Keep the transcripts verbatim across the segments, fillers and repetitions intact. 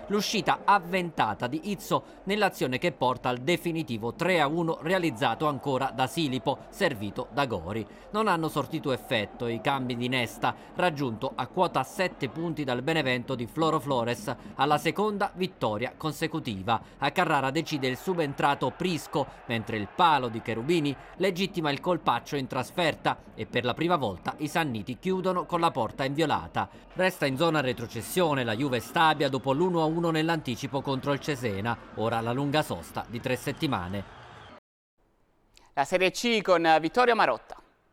l'uscita avventata di Izzo nell'azione che porta al definitivo tre a uno realizzato ancora da Silipo, servito da Gori. Non hanno sortito effetto i cambi di Nesta, raggiunto a quota sette punti dal Benevento di Floro Flores alla seconda vittoria consecutiva. A Carrara decide il subentrato Prisco, mentre il palo di Cherubini legittima il colpaccio in trasferta e per la prima volta i sanniti chiudono con la porta inviolata. Resta in zona retrocessione la Juve Stabia dopo l'uno a uno nell'anticipo contro il Cesena, ora la lunga sosta di tre settimane. La Serie C con Vittorio Marotta.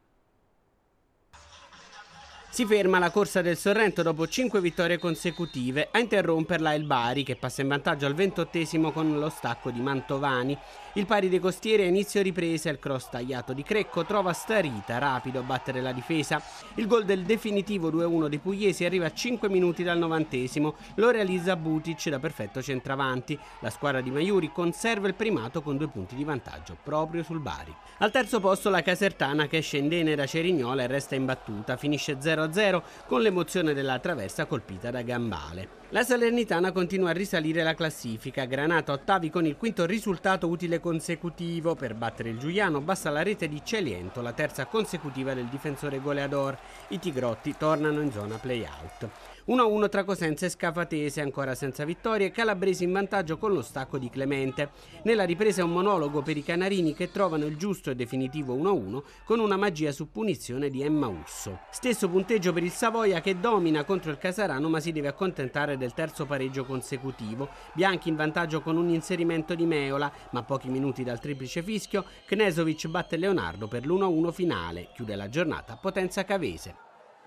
Si ferma la corsa del Sorrento dopo cinque vittorie consecutive, a interromperla il Bari che passa in vantaggio al ventottesimo con lo stacco di Mantovani. Il pari dei costieri a inizio ripresa, il cross tagliato di Crecco trova Starita rapido a battere la difesa. Il gol del definitivo due a uno dei pugliesi arriva a cinque minuti dal novantesimo, lo realizza Butic da perfetto centravanti. La squadra di Maiuri conserva il primato con due punti di vantaggio proprio sul Bari. Al terzo posto la Casertana che scende da Cerignola e resta imbattuta, finisce zero a zero con l'emozione della traversa colpita da Gambale. La Salernitana continua a risalire la classifica, Granata ottavi con il quinto risultato utile consecutivo. Per battere il Giuliano basta la rete di Celiento, la terza consecutiva del difensore goleador. I Tigrotti tornano in zona play-out. uno a uno tra Cosenza e Scafatese, ancora senza vittorie, Calabresi in vantaggio con lo stacco di Clemente. Nella ripresa è un monologo per i canarini che trovano il giusto e definitivo uno a uno con una magia su punizione di Emma Urso. Stesso punteggio per il Savoia che domina contro il Casarano ma si deve accontentare del terzo pareggio consecutivo. Bianchi in vantaggio con un inserimento di Meola, ma a pochi minuti dal triplice fischio Knežević batte Leonardo per l'uno a uno finale. Chiude la giornata Potenza Cavese.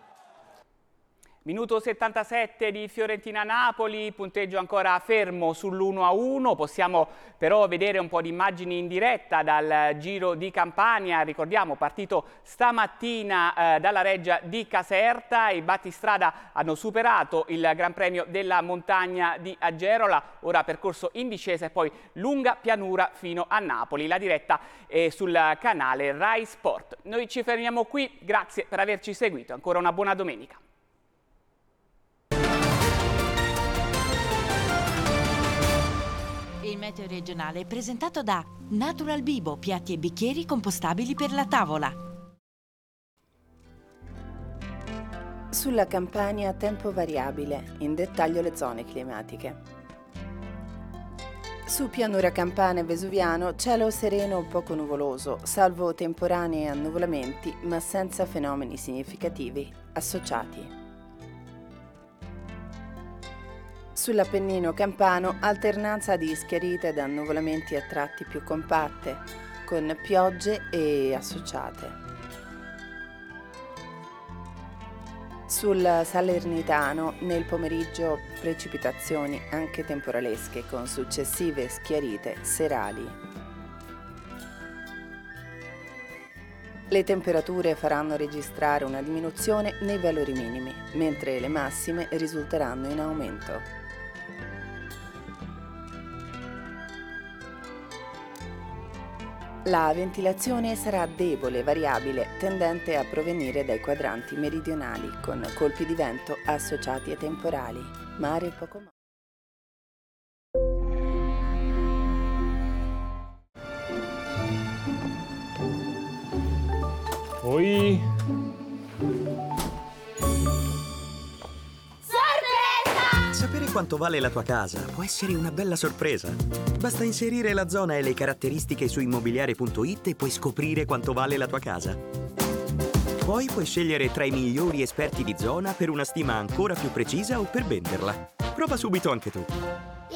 Minuto settantasette di Fiorentina-Napoli, punteggio ancora fermo sull'uno a uno, possiamo però vedere un po' di immagini in diretta dal Giro di Campania. Ricordiamo, partito stamattina eh, dalla reggia di Caserta, i battistrada hanno superato il Gran Premio della Montagna di Agerola, ora percorso in discesa e poi lunga pianura fino a Napoli. La diretta è sul canale Rai Sport. Noi ci fermiamo qui, grazie per averci seguito, ancora una buona domenica. Il meteo regionale è presentato da Natural Bibo, piatti e bicchieri compostabili per la tavola. Sulla Campania tempo variabile, in dettaglio le zone climatiche. Su pianura campana e vesuviano cielo sereno poco nuvoloso, salvo temporanei annuvolamenti, ma senza fenomeni significativi associati. Sull'Appennino campano alternanza di schiarite ed annuvolamenti a tratti più compatte, con piogge e associate. Sul Salernitano nel pomeriggio precipitazioni anche temporalesche con successive schiarite serali. Le temperature faranno registrare una diminuzione nei valori minimi, mentre le massime risulteranno in aumento. La ventilazione sarà debole, variabile, tendente a provenire dai quadranti meridionali, con colpi di vento associati ai temporali. Mare poco mare. Poi... Sapere quanto vale la tua casa può essere una bella sorpresa. Basta inserire la zona e le caratteristiche su immobiliare punto it e puoi scoprire quanto vale la tua casa. Poi puoi scegliere tra i migliori esperti di zona per una stima ancora più precisa o per venderla. Prova subito anche tu.